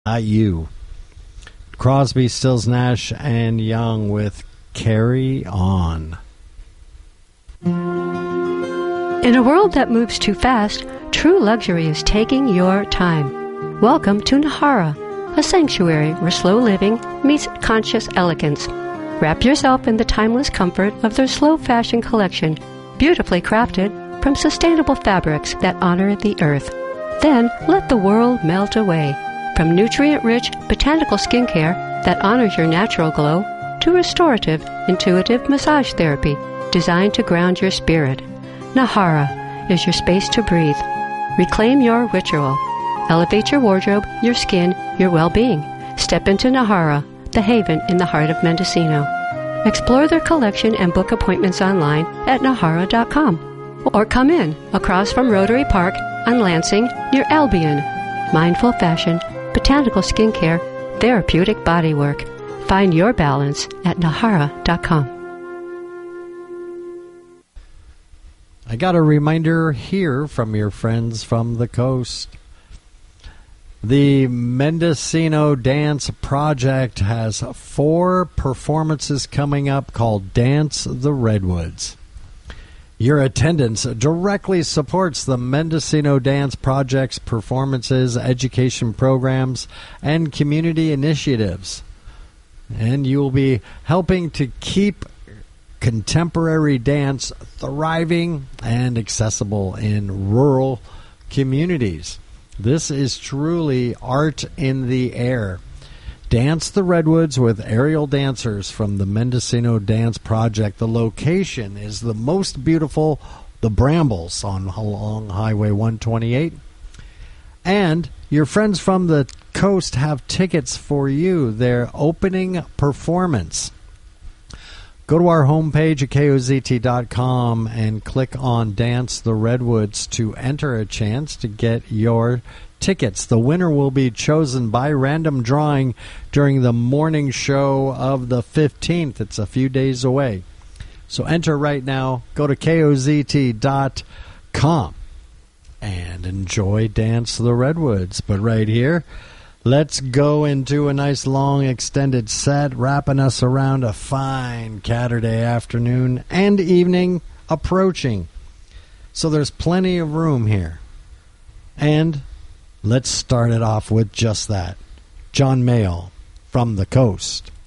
You. Crosby, Stills, Nash, and Young with Carry On. In a world that moves too fast, true luxury is taking your time. Welcome to Nahara, a sanctuary where slow living meets conscious elegance. Wrap yourself in the timeless comfort of their slow fashion collection, beautifully crafted from sustainable fabrics that honor the earth. Then let the world melt away. From nutrient-rich botanical skincare that honors your natural glow to restorative, intuitive massage therapy designed to ground your spirit. Nahara is your space to breathe. Reclaim your ritual. Elevate your wardrobe, your skin, your well-being. Step into Nahara, the haven in the heart of Mendocino. Explore their collection and book appointments online at nahara.com. Or come in across from Rotary Park on Lansing near Albion. Mindful fashion, botanical skincare, therapeutic bodywork. Find your balance at nahara.com. I got a reminder here from your friends from the coast. The Mendocino Dance Project has 4 performances coming up called Dance the Redwoods. Your attendance directly supports the Mendocino Dance Project's performances, education programs, and community initiatives. And you will be helping to keep contemporary dance thriving and accessible in rural communities. This is truly art in the air. Dance the Redwoods with aerial dancers from the Mendocino Dance Project. The location is the most beautiful, the Brambles along Highway 128. And your friends from the coast have tickets for you. Their opening performance. Go to our homepage at kozt.com and click on Dance the Redwoods to enter a chance to get your tickets. The winner will be chosen by random drawing during the morning show of the 15th. It's a few days away. So enter right now. Go to kozt.com and enjoy Dance the Redwoods. But right here, let's go into a nice long extended set, wrapping us around a fine Saturday afternoon and evening approaching. So there's plenty of room here. And let's start it off with just that. John Mayall from the coast.